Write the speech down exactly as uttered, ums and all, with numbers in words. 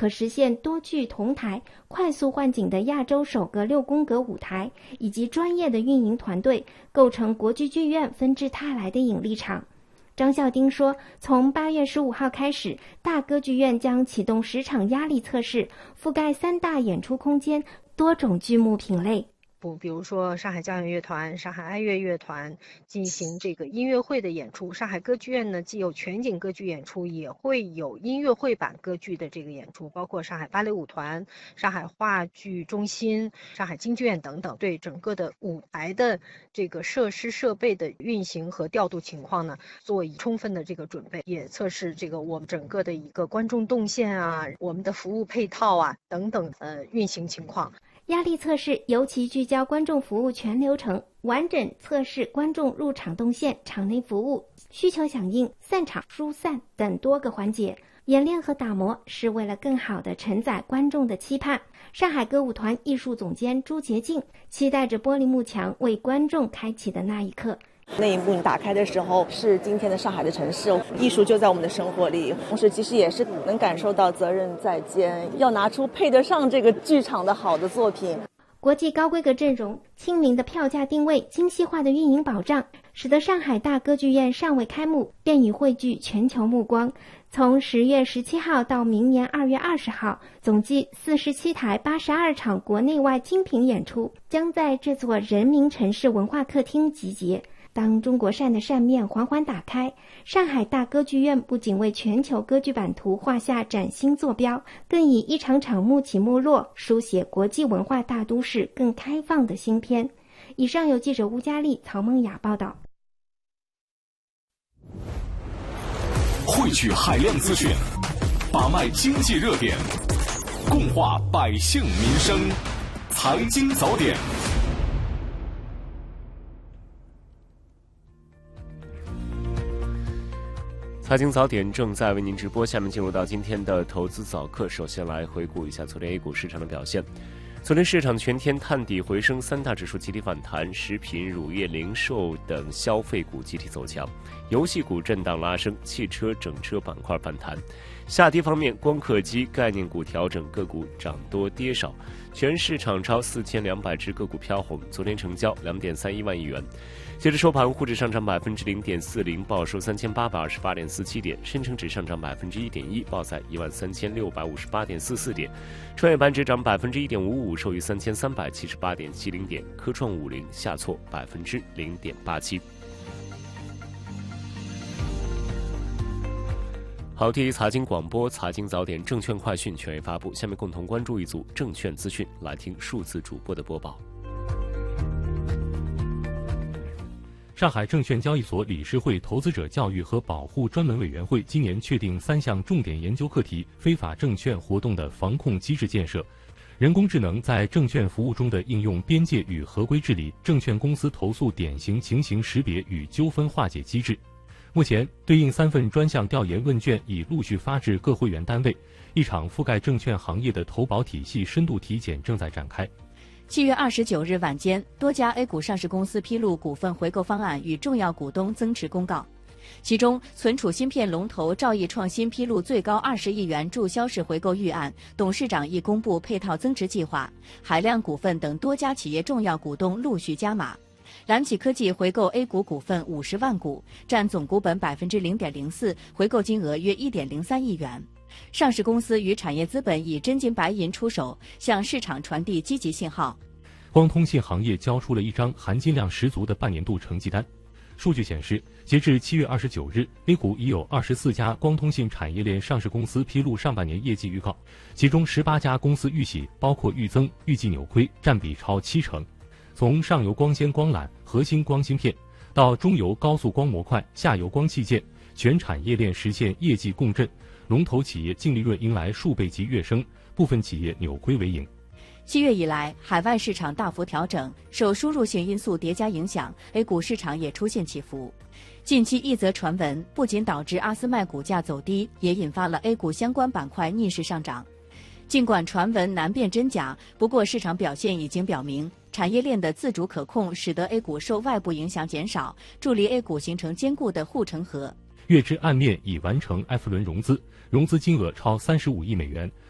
可实现多剧同台、快速换景的亚洲首个六宫格舞台，以及专业的运营团队，构成国剧剧院纷至沓来的引力场。张孝丁说，从八月十五号开始，大歌剧院将启动十场压力测试，覆盖三大演出空间、多种剧目品类。 比如说上海交响乐团、上海爱乐乐团进行这个音乐会的演出，上海歌剧院呢既有全景歌剧演出，也会有音乐会版歌剧的这个演出，包括上海芭蕾舞团、上海话剧中心、上海京剧院等等。对整个的舞台的这个设施设备的运行和调度情况呢，做充分的这个准备，也测试这个我们整个的一个观众动线啊、我们的服务配套啊等等呃运行情况。 压力测试尤其聚焦观众服务全流程，完整测试观众入场动线、场内服务、需求响应、散场疏散等多个环节。演练和打磨是为了更好地承载观众的期盼。上海歌舞团艺术总监朱洁静期待着玻璃幕墙为观众开启的那一刻。 那一幕打开的时候，是今天的上海的城市，艺术就在我们的生活里，同时其实也是能感受到责任在肩，要拿出配得上这个剧场的好的作品。 国际高规格阵容、亲民的票价定位、精细化的运营保障，使得上海大歌剧院尚未开幕便已汇聚全球目光。从十月十七号到明年二月二十号，总计四十七台八十二场国内外精品演出将在这座人民城市文化客厅集结。当中国扇的扇面缓缓打开，上海大歌剧院不仅为全球歌剧版图画下崭新坐标，更以一场场幕起幕落书写国际文化大都市更开放的新篇。以上由记者吴佳丽、曹梦雅报道。 汇聚海量资讯，把脉经济热点，共话百姓民生，财经早点。 财经早点正在为您直播，下面进入到今天的投资早课。首先来回顾一下昨天 A 股市场的表现。昨天市场全天探底回升，三大指数集体反弹，食品、乳业、零售等消费股集体走强，游戏股震荡拉升，汽车、整车板块反弹。下跌方面，光刻机概念股调整，个股涨多跌少，全市场超四千两百只个股飘红。昨天成交两点三一万亿元。截至收盘，沪指上涨百分之零点四零，报收三千八百二十八点四七点；深成指上涨百分之一点一，报在一万三千六百五十八点四四点；创业板指涨百分之一点五五，收于三千三百七十八点七零点；科创五零下挫百分之零点八七。好，第一财经广播财经早点证券快讯权威发布，下面共同关注一组证券资讯，来听数字主播的播报。 上海证券交易所理事会投资者教育和保护专门委员会今年确定三项重点研究课题：非法证券活动的防控机制建设、人工智能在证券服务中的应用边界与合规治理、证券公司投诉典型情形识别与纠纷化解机制。目前，对应三份专项调研问卷已陆续发至各会员单位，一场覆盖证券行业的投保体系深度体检正在展开。 七月二十九日晚间，多家 A 股上市公司披露股份回购方案与重要股东增持公告。其中，存储芯片龙头兆易创新披露最高二十亿元注销式回购预案，董事长亦公布配套增持计划。海量股份等多家企业重要股东陆续加码。蓝启科技回购 A 股股份五十万股，占总股本百分之零点零四，回购金额约一点零三亿元。上市公司与产业资本以真金白银出手，向市场传递积极信号。 光通信行业交出了一张含金量十足的半年度成绩单。数据显示，截至七月二十九日 ，A 股已有二十四家光通信产业链上市公司披露上半年业绩预告，其中十八家公司预喜，包括预增，预计扭亏，占比超七成。从上游光纤光缆、核心光芯片，到中游高速光模块、下游光器件，全产业链实现业绩共振，龙头企业净利润迎来数倍级跃升，部分企业扭亏为盈。 七月以来，海外市场大幅调整，受输入性因素叠加影响 ，A 股市场也出现起伏。近期一则传闻不仅导致阿斯麦股价走低，也引发了 A 股相关板块逆势上涨。尽管传闻难辨真假，不过市场表现已经表明，产业链的自主可控使得 A 股受外部影响减少，助力 A 股形成坚固的护城河。 月之暗面已完成 F 轮融资，融资金额超三十五亿美元，